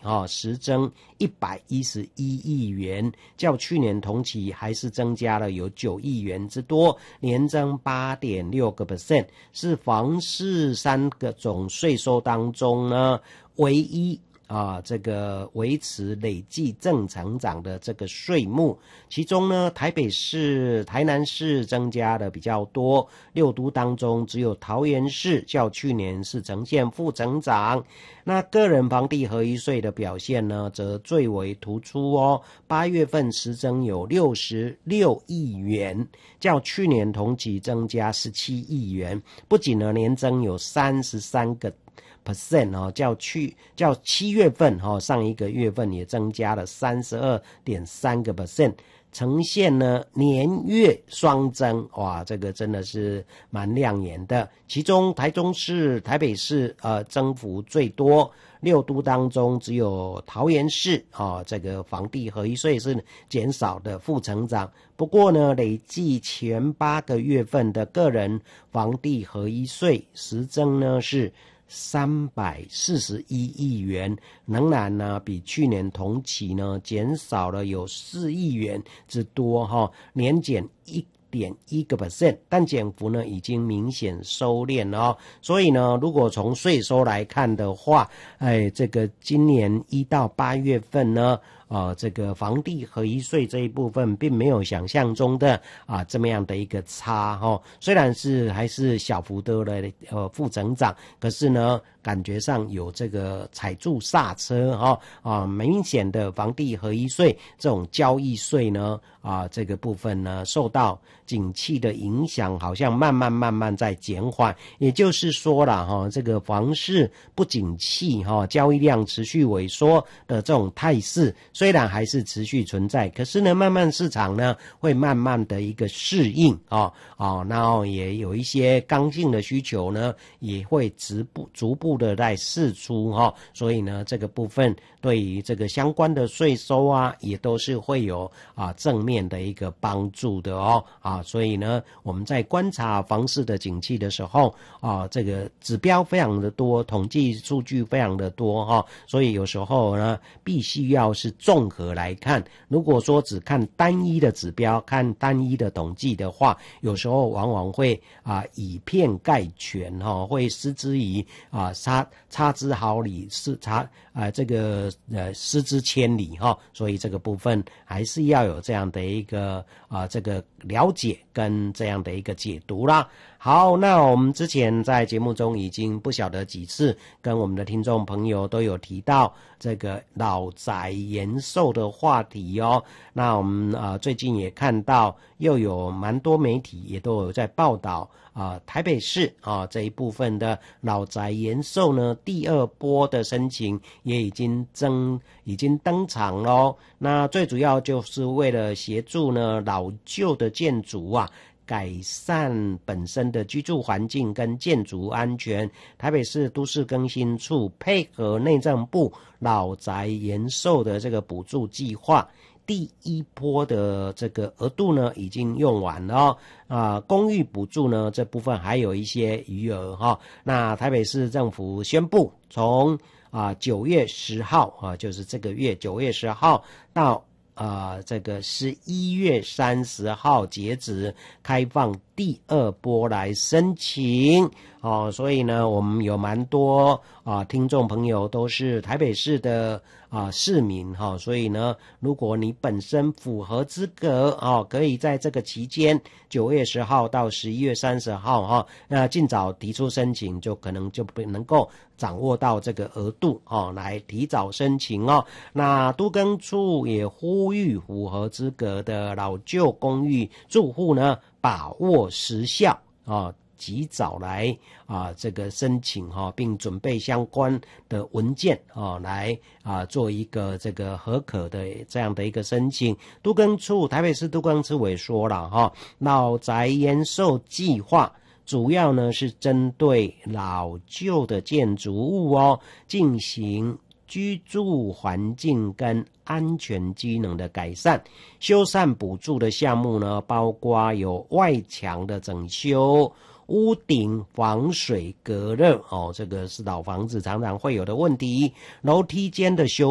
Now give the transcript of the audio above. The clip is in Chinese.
实增111亿元，较去年同期还是增加了有9亿元之多，年增8.6%，是房市3个总税收当中呢唯一这个维持累计正成长的这个税目。其中呢，台北市、台南市增加的比较多，6都当中只有桃园市较去年是呈现负成长。那个人房地合一税的表现呢，则最为突出8月份实增有66亿元，较去年同期增加17亿元，不仅呢年增有33%，较7月份上一个月份也增加了32.3%，呈现呢年月双增，哇，这个真的是蛮亮眼的。其中台中市、台北市增幅最多，6都当中只有桃园市这个房地合一税是减少的负成长。不过呢，累计前8个月份的个人房地合一税实增呢是341亿元，仍然呢比去年同期呢减少了有4亿元之多年减1.1%，但减幅呢已经明显收敛了所以呢，如果从税收来看的话，这个今年1到8月份呢，这个房地合一税这一部分并没有想象中的这么样的一个差虽然是还是小幅度的负成长，可是呢感觉上有这个踩住刹车明显的房地合一税这种交易税呢这个部分呢受到景气的影响，好像慢慢在减缓。也就是说啦这个房市不景气交易量持续萎缩的这种态势虽然还是持续存在，可是呢慢慢市场呢会慢慢的一个适应然后也有一些刚性的需求呢也会逐步的在释出所以呢这个部分对于这个相关的税收也都是会有正面的一个帮助的所以呢我们在观察房市的景气的时候这个指标非常的多，统计数据非常的多所以有时候呢必须要是综合来看。如果说只看单一的指标，看单一的统计的话，有时候往往会以偏概全会失之于差之毫厘，这个失之千里所以这个部分还是要有这样的一个这个了解跟这样的一个解读啦。好，那我们之前在节目中已经不晓得几次跟我们的听众朋友都有提到这个老宅延寿的话题那我们最近也看到又有蛮多媒体也都有在报道台北市这一部分的老宅延寿呢第2波的申请也已经登场咯。那最主要就是为了协助呢老旧的建筑改善本身的居住环境跟建筑安全，台北市都市更新处配合内政部老宅延寿的这个补助计划，第1波的这个额度呢已经用完了公寓补助呢这部分还有一些余额那台北市政府宣布从9月10号就是这个月9月10号到这个11月30号截止开放第2波来申请所以呢我们有蛮多听众朋友都是台北市的市民所以呢如果你本身符合资格可以在这个期间9月10号到11月30号那尽早提出申请，就可能就能够掌握到这个额度来提早申请那都更处也呼吁符合资格的老旧公寓住户呢把握时效及早来这个申请并准备相关的文件来做一个这个合可的这样的一个申请。都更处台北市都更处也说了老宅延寿计划主要呢是针对老旧的建筑物进行居住环境跟安全机能的改善。修缮补助的项目呢包括有外墙的整修、屋顶防水隔热这个是老房子常常会有的问题，楼梯间的修